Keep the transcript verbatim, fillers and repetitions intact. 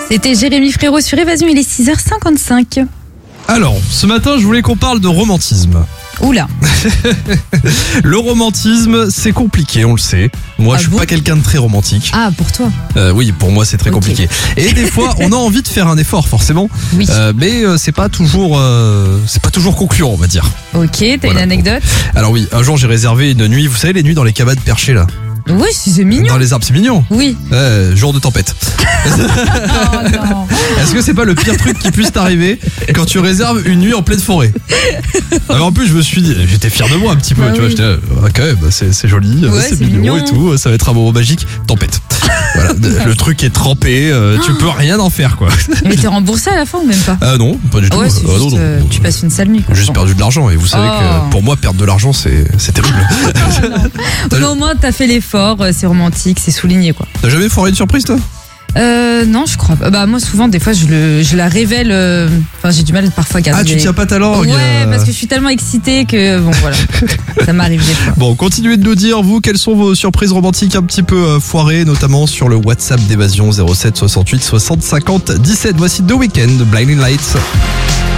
C'était Jérémy Frérot sur Évasion, il est six heures cinquante-cinq. Alors, ce matin, je voulais qu'on parle de romantisme. Oula. Le romantisme, c'est compliqué, on le sait. Moi, Ah je suis bon pas quelqu'un de très romantique. Ah, pour toi. Euh, oui, pour moi, c'est très Ok. compliqué. Et des fois, on a envie de faire un effort, forcément. Oui. Euh, mais euh, c'est pas toujours, euh, c'est pas toujours concluant, on va dire. Ok, t'as Voilà. une anecdote? Alors oui, un jour, j'ai réservé une nuit. Vous savez, les nuits dans les cabanes perchées là, Oui, si c'est mignon. dans les arbres, c'est mignon. Oui. Ouais, jour de tempête. Oh non. Est-ce que c'est pas le pire truc qui puisse t'arriver quand tu réserves une nuit en pleine forêt? Alors en plus, je me suis dit, j'étais fier de moi un petit peu, Bah tu vois, oui. j'étais là, ah, quand même, c'est, c'est joli, Ouais, c'est c'est mignon, mignon. et tout, ça va être un moment magique. Tempête. Voilà, le truc est trempé, euh, tu peux rien en faire, quoi. Mais t'es remboursé à la fin ou même pas? Ah non, pas du Ah tout. ouais, c'est Ah, juste, non, non. euh, tu passes une sale nuit. quoi. J'ai juste perdu de l'argent, et vous savez Oh. que pour moi, perdre de l'argent, c'est, c'est terrible. Mais au moins, t'as fait l'effort, euh, c'est romantique, c'est souligné quoi. T'as jamais foiré une surprise, toi? Euh, non, je crois pas. Bah, moi, souvent, des fois, je, le, je la révèle. euh, Enfin, j'ai du mal parfois à garder. Ah, tu les- tiens pas ta langue. Ouais, euh. parce que je suis tellement excitée que, bon, voilà. Ça m'arrive des fois. Bon, continuez de nous dire, vous, quelles sont vos surprises romantiques un petit peu euh, foirées, notamment sur le WhatsApp d'Évasion zéro sept soixante-huit soixante cinquante dix-sept. Voici The Weeknd, Blinding Lights.